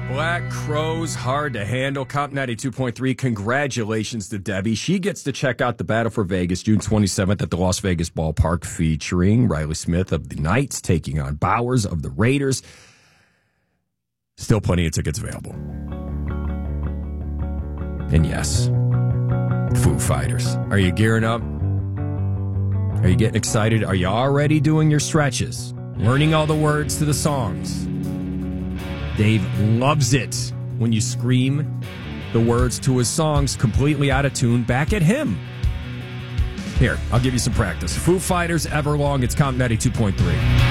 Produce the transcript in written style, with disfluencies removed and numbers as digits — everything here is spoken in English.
Black Crowes, hard to handle. Comp 92.3. Congratulations to Debbie. She gets to check out the Battle for Vegas June 27th at the Las Vegas Ballpark, featuring Riley Smith of the Knights taking on Bowers of the Raiders. Still plenty of tickets available. And yes, Foo Fighters. Are you gearing up? Are you getting excited? Are you already doing your stretches? Learning all the words to the songs? Dave loves it when you scream the words to his songs completely out of tune back at him. Here, I'll give you some practice. Foo Fighters, Everlong. It's Comp 92.3.